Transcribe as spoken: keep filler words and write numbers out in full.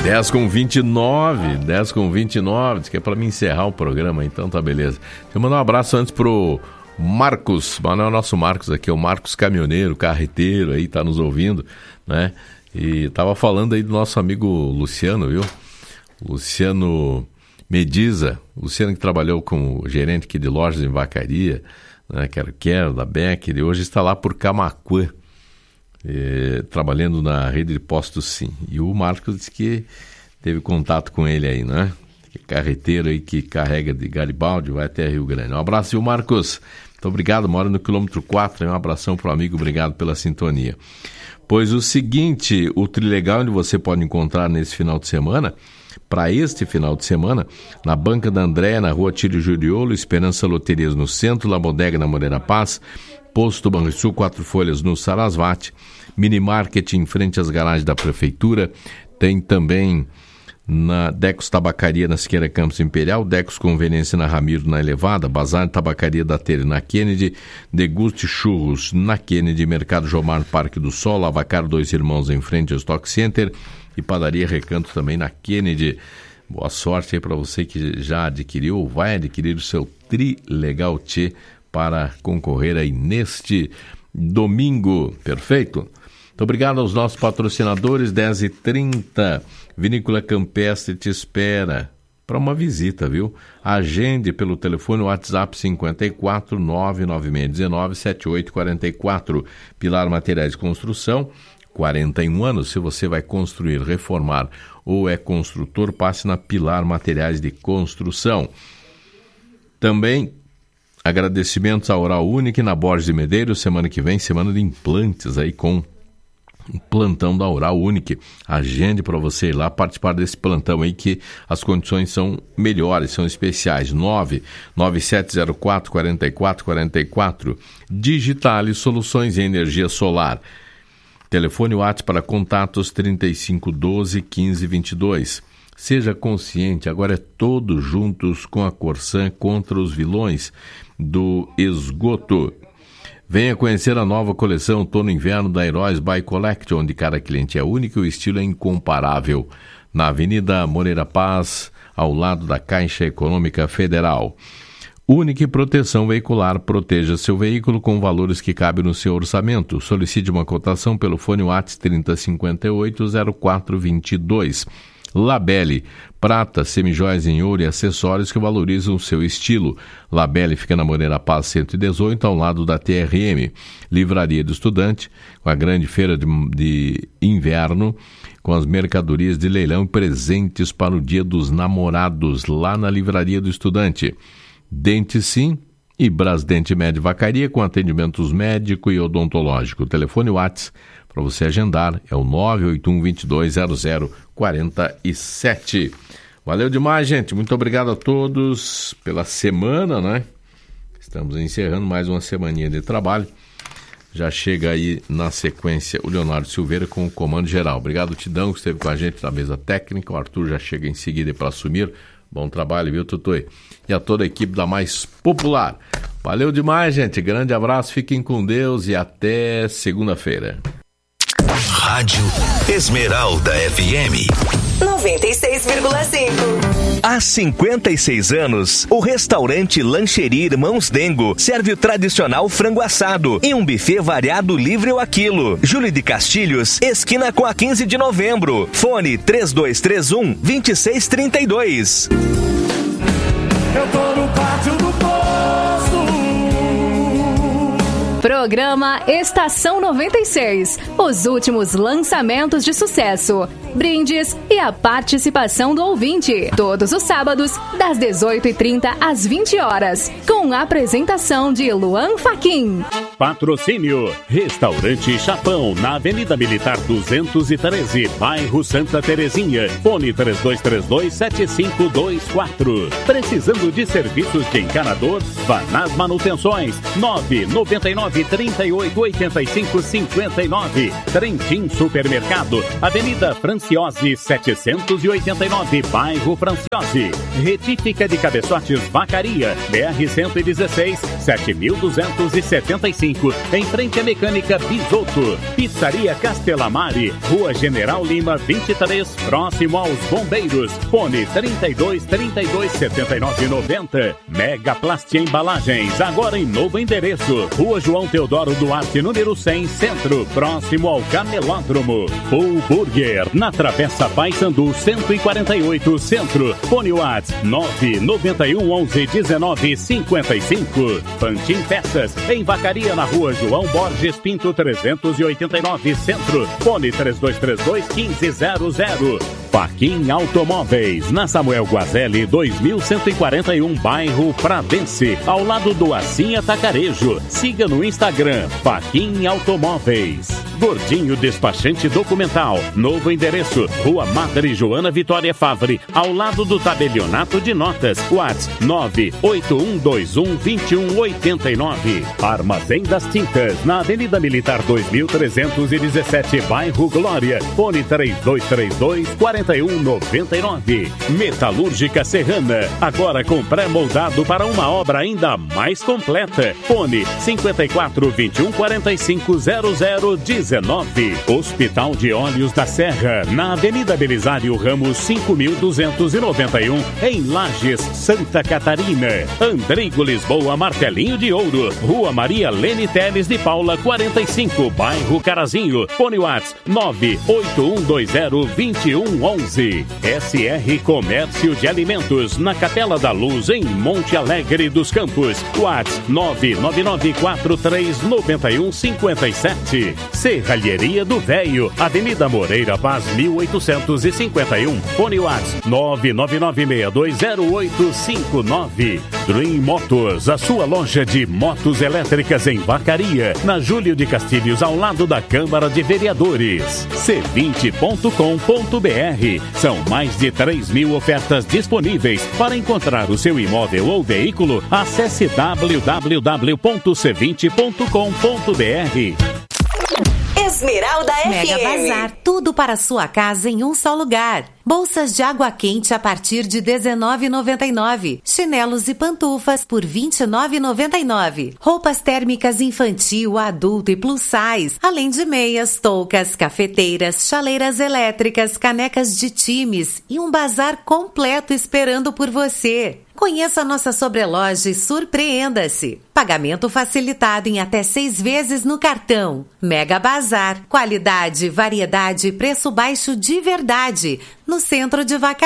dez com vinte e nove, dez com vinte e nove, diz que é para me encerrar o programa, então tá beleza. Deixa eu mandar um abraço antes pro Marcos, mas não é o nosso Marcos aqui, é o Marcos Caminhoneiro, carreteiro aí, tá nos ouvindo, né? E tava falando aí do nosso amigo Luciano, viu? Luciano Mediza, Luciano que trabalhou como gerente aqui de lojas em Vacaria, né? Quero Quero, da Becker, e hoje está lá por Camaquã. Eh, trabalhando na rede de postos Sim. E o Marcos disse que teve contato com ele aí, né? Que carreteiro aí que carrega de Garibaldi, vai até Rio Grande. Um abraço, viu, Marcos? Muito obrigado, mora no quilômetro quatro, um abração pro amigo, obrigado pela sintonia. Pois o seguinte, o Trilegal onde você pode encontrar nesse final de semana, para este final de semana, na Banca da Andréia, na rua Tílio Juriolo, Esperança Loterias no centro, La Bodega na Moreira Paz, Posto Banrisul, Quatro Folhas no Sarasvati, Mini Market em frente às garagens da Prefeitura, tem também na Decos Tabacaria na Siqueira Campos Imperial, Decos Conveniência na Ramiro na Elevada, Bazar Tabacaria da Tere na Kennedy, Deguste Churros na Kennedy, Mercado Jomar Parque do Sol, Lavacar Dois Irmãos em frente ao Stock Center e Padaria Recanto também na Kennedy. Boa sorte aí para você que já adquiriu ou vai adquirir o seu Trilegal Tchê para concorrer aí neste domingo. Perfeito? Muito obrigado aos nossos patrocinadores. Dez e trinta, Vinícola Campestre te espera para uma visita, viu? Agende pelo telefone WhatsApp cinco quatro nove nove seis um nove sete oito quatro quatro. Pilar Materiais de Construção, quarenta e um anos. Se você vai construir, reformar ou é construtor, passe na Pilar Materiais de Construção. Também agradecimentos à Oral Unique na Borges de Medeiros, semana que vem, semana de implantes aí com um plantão da Oral Unique. Agende para você ir lá participar desse plantão aí que as condições são melhores, são especiais. nove nove sete zero quatro quatro quatro quatro quatro. Digitale Soluções em Energia Solar. Telefone WhatsApp para contatos trinta e cinco doze quinze vinte e dois. Seja consciente, agora é todos juntos com a Corsan contra os vilões do esgoto. Venha conhecer a nova coleção Outono e Inverno da Heróis by Collection, onde cada cliente é único e o estilo é incomparável. Na Avenida Moreira Paz, ao lado da Caixa Econômica Federal. Unique Proteção Veicular, proteja seu veículo com valores que cabem no seu orçamento. Solicite uma cotação pelo fone WhatsApp trinta cinquenta e oito zero quatro vinte e dois. Labelle, prata, semijoias em ouro e acessórios que valorizam o seu estilo. Labelle fica na Moreira Paz cento e dezoito, ao lado da T R M. Livraria do Estudante, com a grande feira de, de inverno, com as mercadorias de leilão e presentes para o Dia dos Namorados, lá na Livraria do Estudante. Dente Sim e Brasdente Med Vacaria, com atendimentos médico e odontológico. O telefone WhatsApp para você agendar é o nove oito um dois dois zero zero quatro sete. Valeu demais, gente. Muito obrigado a todos pela semana, né? Estamos encerrando mais uma semaninha de trabalho. Já chega aí na sequência o Leonardo Silveira com o comando geral. Obrigado, Tidão, que esteve com a gente na mesa técnica. O Arthur já chega em seguida para assumir. Bom trabalho, viu, Tutui? E a toda a equipe da Mais Popular. Valeu demais, gente. Grande abraço, fiquem com Deus e até segunda-feira. Rádio Esmeralda F M noventa e seis vírgula cinco. Há cinquenta e seis anos, o restaurante Lancheria Irmãos Dengo serve o tradicional frango assado e um buffet variado livre ao aquilo. Júlio de Castilhos, esquina com a quinze de novembro. Fone três dois três um, dois seis três dois. Eu tô no pátio do posto. Programa Estação noventa e seis. Os últimos lançamentos de sucesso, brindes e a participação do ouvinte. Todos os sábados, das dezoito e trinta às vinte horas. Com a apresentação de Luan Fachin. Patrocínio Restaurante Chapão, na Avenida Militar duzentos e treze, bairro Santa Terezinha. Fone três dois três dois, sete cinco dois quatro. Precisando de serviços de encanador? Vá nas manutenções. nove nove nove nove trinta e oito oitenta e cinco cinquenta e nove. Trentin Supermercado, Avenida Franciose setecentos e oitenta e nove, bairro Franciose. Retífica de cabeçotes Vacaria, B R cento e dezesseis, sete mil duzentos e setenta e cinco, em frente à Mecânica Bisotto. Pizzaria Castelamari, Rua General Lima vinte e três, próximo aos Bombeiros. Fone trinta e dois, trinta e dois, setenta e nove, noventa. Mega Plast Embalagens, agora em novo endereço. Rua João Teodoro Duarte, número cem, Centro, próximo ao Camelódromo. Full Burger, na Travessa Paissandu cento e quarenta e oito, Centro. Fone WhatsApp nove nove um, onze, dezenove, cinquenta e cinco. Pantin Peças, em Vacaria, na Rua João Borges Pinto trezentos e oitenta e nove, Centro. Fone três dois três dois, quinze zero zero. Faquin Automóveis, na Samuel Guazelli dois mil cento e quarenta e um, bairro Pradense, ao lado do Assim Atacarejo. Siga no Instagram, Faquin Automóveis. Gordinho Despachante Documental, novo endereço, Rua Madre Joana Vitória Favre, ao lado do Tabelionato de Notas. WhatsApp nove oito um dois um, dois um oito nove. Armazém das Tintas, na Avenida Militar dois mil trezentos e dezessete, bairro Glória. Fone três dois três dois, quatro um nove nove. Metalúrgica Serrana, agora com pré-moldado para uma obra ainda mais completa. Fone cinco quatro, vinte e um, quarenta e cinco, zero zero, dezenove. Hospital de Olhos da Serra, na Avenida Belisário Ramos cinco mil duzentos e noventa e um, em Lages, Santa Catarina. Andrigo Lisboa Martelinho de Ouro, Rua Maria Lene Teles de Paula quarenta e cinco, bairro Carazinho. Fone WhatsApp nove oito um dois zero, dois um onze. S R Comércio de Alimentos, na Capela da Luz, em Monte Alegre dos Campos. WhatsApp nove nove nove quatro três nove um cinco sete. Serralheria do Véio, Avenida Moreira Paz mil oitocentos e cinquenta e um. Fone WhatsApp nove nove nove seis dois zero oito cinco nove. Dream Motors, a sua loja de motos elétricas em Vacaria, na Júlio de Castilhos, ao lado da Câmara de Vereadores. C vinte ponto com ponto br. São mais de três mil ofertas disponíveis. Para encontrar o seu imóvel ou veículo, acesse w w w ponto c vinte ponto com ponto br. Esmeralda Mega F M. Bazar, tudo para sua casa em um só lugar. Bolsas de água quente a partir de dezenove reais e noventa e nove centavos. Chinelos e pantufas por vinte e nove reais e noventa e nove centavos. Roupas térmicas infantil, adulto e plus size. Além de meias, toucas, cafeteiras, chaleiras elétricas, canecas de times e um bazar completo esperando por você. Conheça nossa sobreloja e surpreenda-se. Pagamento facilitado em até seis vezes no cartão. Mega Bazar. Qualidade, variedade e preço baixo de verdade. No centro de Vacaria.